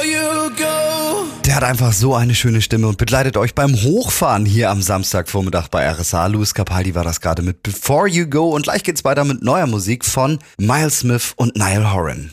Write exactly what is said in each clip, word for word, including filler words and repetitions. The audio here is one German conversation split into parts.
you go. Der hat einfach so eine schöne Stimme und begleitet euch beim Hochfahren hier am Samstagvormittag bei R S A. Louis Capaldi war das gerade mit Before You Go und gleich geht's weiter mit neuer Musik von Miles Smith und Niall Horan.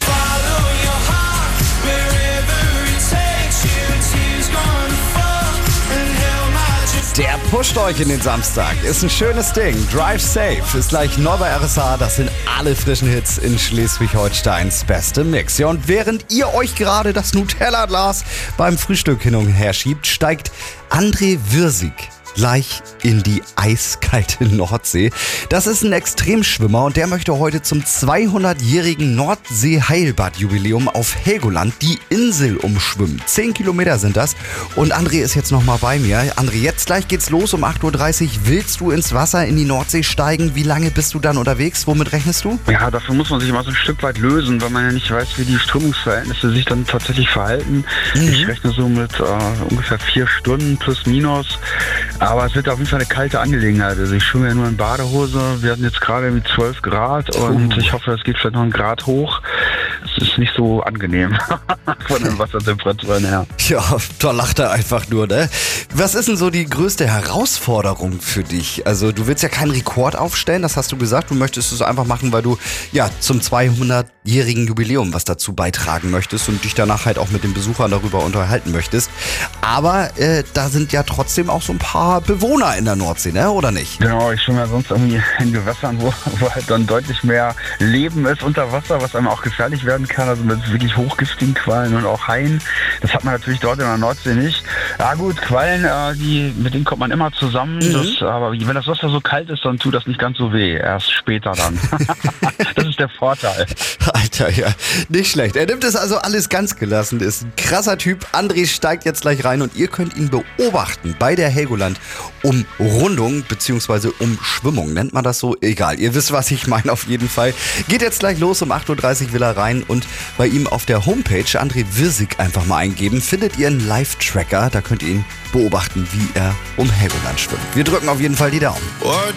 Der pusht euch in den Samstag. Ist ein schönes Ding. Drive Safe ist gleich neu bei R S A. Das sind alle frischen Hits in Schleswig-Holsteins beste Mix. Ja, und während ihr euch gerade das Nutella-Glas beim Frühstück hin und her schiebt, steigt André Wirsig gleich in die eiskalte Nordsee. Das ist ein Extremschwimmer und der möchte heute zum zweihundertjährigen Nordsee-Heilbad-Jubiläum auf Helgoland die Insel umschwimmen. Zehn Kilometer sind das und André ist jetzt nochmal bei mir. André, jetzt gleich geht's los um acht Uhr dreißig. Willst du ins Wasser in die Nordsee steigen? Wie lange bist du dann unterwegs? Womit rechnest du? Ja, dafür muss man sich mal so ein Stück weit lösen, weil man ja nicht weiß, wie die Strömungsverhältnisse sich dann tatsächlich verhalten. Mhm. Ich rechne so mit äh, ungefähr vier Stunden plus minus. Aber es wird auf jeden Fall eine kalte Angelegenheit. Also ich schwimme ja nur in Badehose. Wir hatten jetzt gerade mit zwölf Grad und uh. ich hoffe, es geht vielleicht noch einen Grad hoch. Es ist nicht so angenehm von den Wassertemperaturen her. Ja, da lacht er einfach nur, ne? Was ist denn so die größte Herausforderung für dich? Also du willst ja keinen Rekord aufstellen, das hast du gesagt. Du möchtest es einfach machen, weil du ja zum zweihundertjährigen Jubiläum was dazu beitragen möchtest und dich danach halt auch mit den Besuchern darüber unterhalten möchtest. Aber äh, da sind ja trotzdem auch so ein paar Bewohner in der Nordsee, ne? Oder nicht? Genau, ich schwimme ja sonst irgendwie in Gewässern, wo, wo halt dann deutlich mehr Leben ist unter Wasser, was einem auch gefährlich werden kann, also mit wirklich hochgiftigen Quallen und auch Haien. Das hat man natürlich dort in der Nordsee nicht. Ja gut, Quallen, äh, die, mit denen kommt man immer zusammen. Mhm. Das, aber wenn das Wasser so kalt ist, dann tut das nicht ganz so weh. Erst später dann. Das ist der Vorteil. Alter, ja, nicht schlecht. Er nimmt es also alles ganz gelassen. Ist ein krasser Typ. André steigt jetzt gleich rein und ihr könnt ihn beobachten bei der Helgoland-Umrundung bzw. Umschwimmung. Nennt man das so? Egal. Ihr wisst, was ich meine auf jeden Fall. Geht jetzt gleich los. Um acht Uhr dreißig will er rein und bei ihm auf der Homepage André Wirsig einfach mal eingeben. Findet ihr einen Live-Tracker. Da könnt ihr ihn beobachten, wie er um Helgoland schwimmt. Wir drücken auf jeden Fall die Daumen.